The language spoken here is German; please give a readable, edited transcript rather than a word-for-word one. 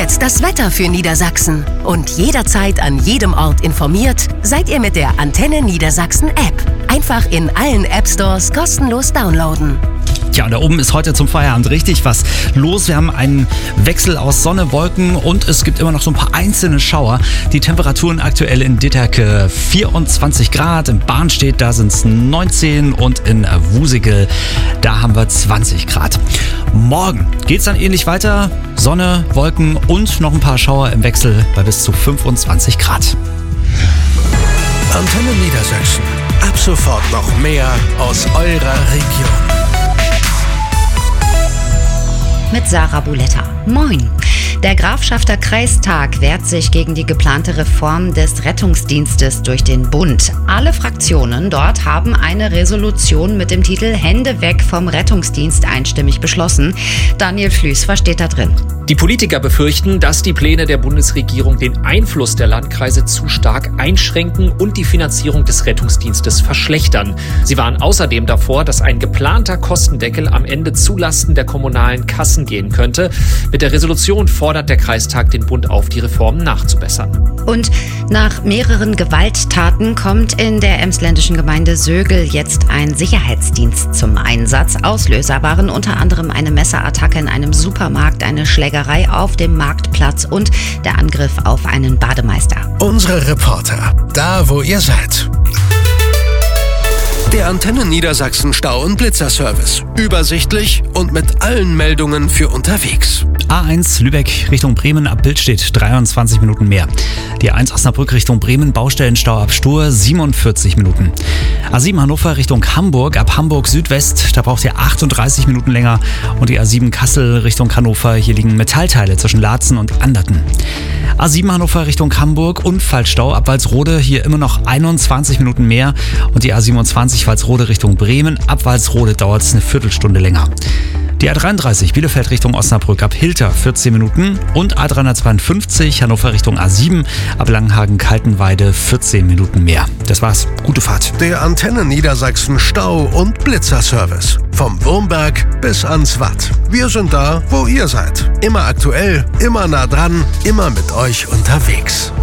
jetzt das Wetter für Niedersachsen. Und jederzeit an jedem Ort informiert seid ihr mit der Antenne Niedersachsen App. Einfach in allen App-Stores kostenlos downloaden. Ja, da oben ist heute zum Feierabend richtig was los. Wir haben einen Wechsel aus Sonne, Wolken und es gibt immer noch so ein paar einzelne Schauer. Die Temperaturen aktuell in Ditterke 24 Grad, in Barnstedt da sind es 19 und in Wusegel da haben wir 20 Grad. Morgen geht es dann ähnlich weiter. Sonne, Wolken und noch ein paar Schauer im Wechsel bei bis zu 25 Grad. Antenne Niedersachsen. Ab sofort noch mehr aus eurer Region. Mit Sarah Buletta. Moin! Der Grafschafter Kreistag wehrt sich gegen die geplante Reform des Rettungsdienstes durch den Bund. Alle Fraktionen dort haben eine Resolution mit dem Titel Hände weg vom Rettungsdienst einstimmig beschlossen. Daniel Flüß, was steht da drin? Die Politiker befürchten, dass die Pläne der Bundesregierung den Einfluss der Landkreise zu stark einschränken und die Finanzierung des Rettungsdienstes verschlechtern. Sie warnen außerdem davor, dass ein geplanter Kostendeckel am Ende zulasten der kommunalen Kassen gehen könnte. Mit der Resolution fordert der Kreistag den Bund auf, die Reform nachzubessern. Und nach mehreren Gewalttaten kommt in der emsländischen Gemeinde Sögel jetzt ein Sicherheitsdienst zum Einsatz. Auslöser waren unter anderem eine Messerattacke in einem Supermarkt, eine Schlägerei auf dem Marktplatz und der Angriff auf einen Bademeister. Unsere Reporter, da wo ihr seid. Der Antenne Niedersachsen Stau- und Blitzerservice. Übersichtlich und mit allen Meldungen für unterwegs. A1 Lübeck Richtung Bremen ab Bildstedt 23 Minuten mehr. Die A1 Osnabrück Richtung Bremen Baustellenstau ab Stur 47 Minuten. A7 Hannover Richtung Hamburg ab Hamburg Südwest, da braucht ihr 38 Minuten länger. Und die A7 Kassel Richtung Hannover, hier liegen Metallteile zwischen Laatzen und Anderten. A7 Hannover Richtung Hamburg Unfallstau ab Walsrode, hier immer noch 21 Minuten mehr. Und die A27 Walsrode Richtung Bremen, ab Walsrode dauert es eine Viertelstunde länger. Die A33 Bielefeld Richtung Osnabrück ab Hilter 14 Minuten und A352 Hannover Richtung A7 ab Langenhagen-Kaltenweide 14 Minuten mehr. Das war's. Gute Fahrt. Der Antenne Niedersachsen Stau- und Blitzerservice. Vom Wurmberg bis ans Watt. Wir sind da, wo ihr seid. Immer aktuell, immer nah dran, immer mit euch unterwegs.